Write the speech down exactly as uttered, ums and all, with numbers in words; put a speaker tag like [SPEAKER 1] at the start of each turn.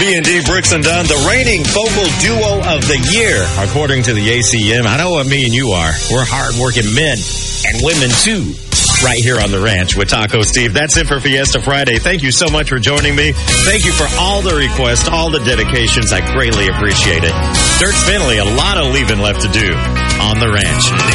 [SPEAKER 1] B and D Brooks and Dunn, the reigning vocal duo of the year, according to the A C M. I know what me and you are. We're hard-working men and women, too, right here on the ranch with Taco Steve. That's it for Fiesta Friday. Thank you so much for joining me. Thank you for all the requests, all the dedications. I greatly appreciate it. Dirk Finley, a lot of leaving left to do on the ranch.